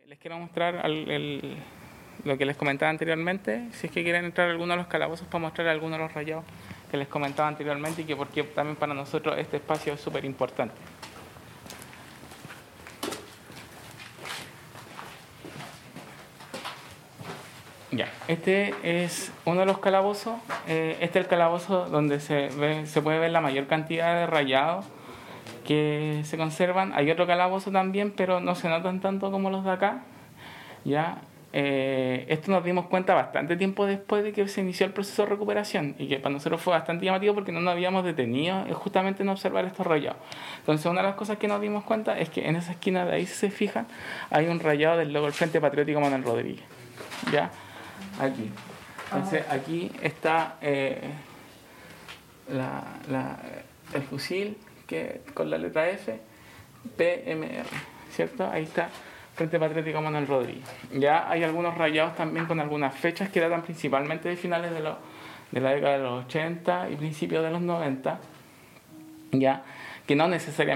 Les quiero mostrar lo que les comentaba anteriormente. Si es que quieren entrar a alguno de los calabozos para mostrar algunos de los rayados que les comentaba anteriormente y que porque también para nosotros este espacio es súper importante. Ya, este es uno de los calabozos. Este es el calabozo donde se puede ver la mayor cantidad de rayados que se conservan. Hay otro calabozo también, pero no se notan tanto como los de acá. Ya, esto nos dimos cuenta bastante tiempo después de que se inició el proceso de recuperación y que para nosotros fue bastante llamativo porque no nos habíamos detenido justamente en observar estos rayados. Entonces, una de las cosas que nos dimos cuenta es que en esa esquina de ahí, si se fijan, hay un rayado del logo del Frente Patriótico Manuel Rodríguez. ¿Ya? Aquí. Entonces, aquí está el fusil con la letra F, PMR, ¿cierto? Ahí está Frente Patriótico Manuel Rodríguez. Ya hay algunos rayados también con algunas fechas que datan principalmente de finales de la década de los 80 y principios de los 90, ya, que no necesariamente